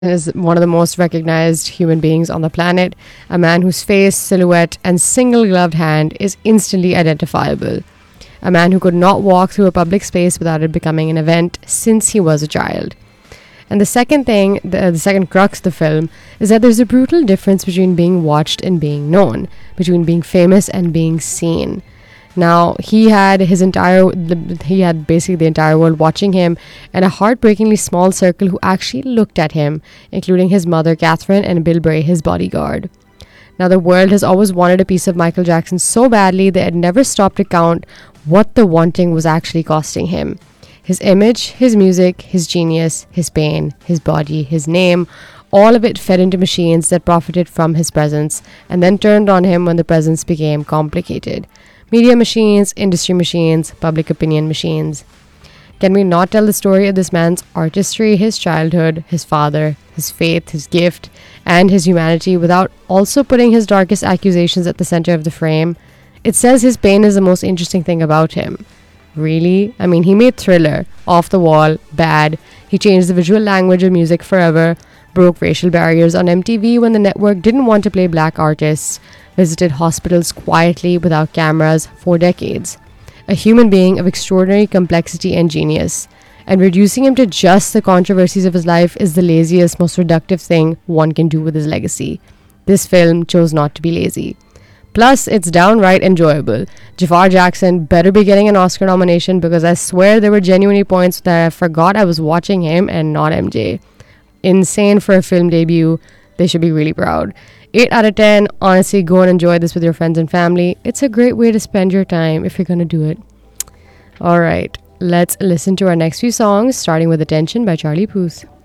is one of the most recognized human beings on the planet, a man whose face, silhouette, and single gloved hand is instantly identifiable. A man who could not walk through a public space without it becoming an event since he was a child. And the second thing, the second crux of the film, is that there's a brutal difference between being watched and being known, between being famous and being seen. Now, he had basically the entire world watching him, and a heartbreakingly small circle who actually looked at him, including his mother, Catherine, and Bill Bray, his bodyguard. Now, the world has always wanted a piece of Michael Jackson so badly that it never stopped to count what the wanting was actually costing him. His image, his music, his genius, his pain, his body, his name, all of it fed into machines that profited from his presence and then turned on him when the presence became complicated. Media machines, industry machines, public opinion machines. Can we not tell the story of this man's artistry, his childhood, his father, his faith, his gift, and his humanity without also putting his darkest accusations at the center of the frame? It says his pain is the most interesting thing about him. Really? I mean, he made Thriller, Off the Wall, Bad. He changed the visual language of music forever, broke racial barriers on MTV when the network didn't want to play black artists, visited hospitals quietly without cameras for decades. A human being of extraordinary complexity and genius. And reducing him to just the controversies of his life is the laziest, most reductive thing one can do with his legacy. This film chose not to be lazy. Plus, it's downright enjoyable. Jafar Jackson better be getting an Oscar nomination because I swear there were genuinely points that I forgot I was watching him and not MJ. Insane for a film debut. They should be really proud. 8 out of 10. Honestly, go and enjoy this with your friends and family. It's a great way to spend your time if you're going to do it. Alright, let's listen to our next few songs, starting with Attention by Charlie Puth.